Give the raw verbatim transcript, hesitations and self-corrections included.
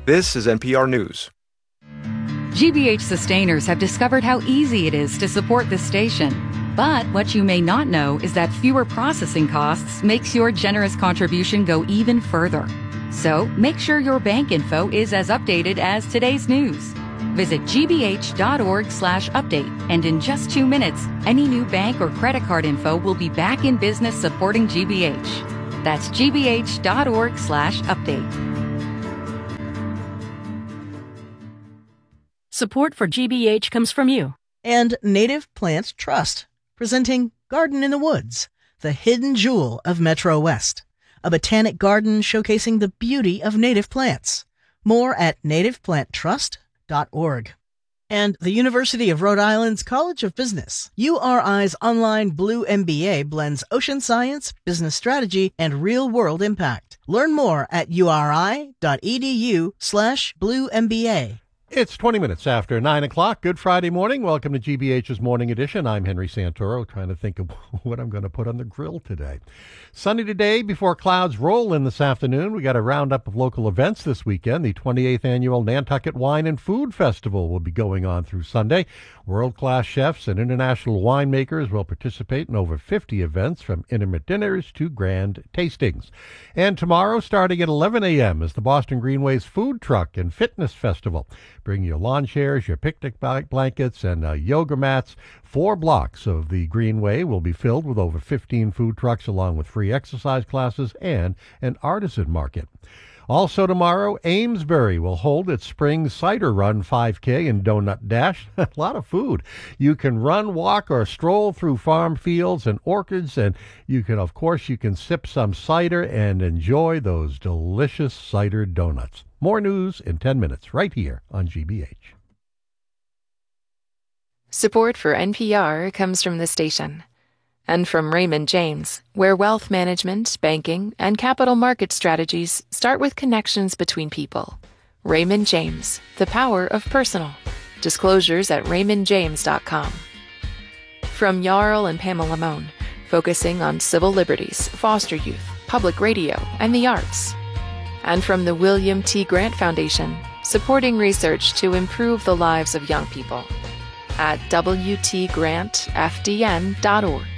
This is N P R News. G B H sustainers have discovered how easy it is to support this station. But what you may not know is that fewer processing costs makes your generous contribution go even further. So make sure your bank info is as updated as today's news. Visit gbh.org slash update, and in just two minutes, any new bank or credit card info will be back in business supporting G B H. That's gbh.org slash update. Support for G B H comes from you. And Native Plant Trust, presenting Garden in the Woods, the hidden jewel of Metro West, a botanic garden showcasing the beauty of native plants. More at native plant trust dot org. And the University of Rhode Island's College of Business. U R I's online Blue M B A blends ocean science, business strategy, and real-world impact. Learn more at uri.edu slash blue M B A. It's twenty minutes after nine o'clock. Good Friday morning. Welcome to G B H's Morning Edition. I'm Henry Santoro, trying to think of what I'm going to put on the grill today. Sunny today before clouds roll in this afternoon. We got a roundup of local events this weekend. The twenty-eighth Annual Nantucket Wine and Food Festival will be going on through Sunday. World-class chefs and international winemakers will participate in over fifty events, from intimate dinners to grand tastings. And tomorrow, starting at eleven a.m., is the Boston Greenway's Food Truck and Fitness Festival. Bring your lawn chairs, your picnic blankets, and uh, yoga mats. Four blocks of the Greenway will be filled with over fifteen food trucks, along with free exercise classes and an artisan market. Also tomorrow, Amesbury will hold its Spring Cider Run five K and Donut Dash. A lot of food. You can run, walk, or stroll through farm fields and orchards, and you can, of course, you can sip some cider and enjoy those delicious cider donuts. More news in ten minutes, right here on G B H. Support for N P R comes from the station and from Raymond James, where wealth management, banking, and capital market strategies start with connections between people. Raymond James, the power of personal. Disclosures at raymond james dot com. From Jarl and Pamela Mohn, focusing on civil liberties, foster youth, public radio, and the arts. And from the William T. Grant Foundation, supporting research to improve the lives of young people at w t grant f d n dot org.